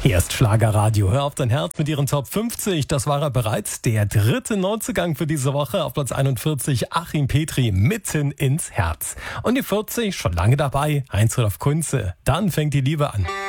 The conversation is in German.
Hier ist Schlagerradio. Hör auf dein Herz mit ihren Top 50. Das war er bereits. Der dritte Neuzugang für diese Woche. Auf Platz 41 Achim Petri, Mitten ins Herz. Und die 40 schon lange dabei. Heinz Rudolf Kunze. Dann fängt die Liebe an.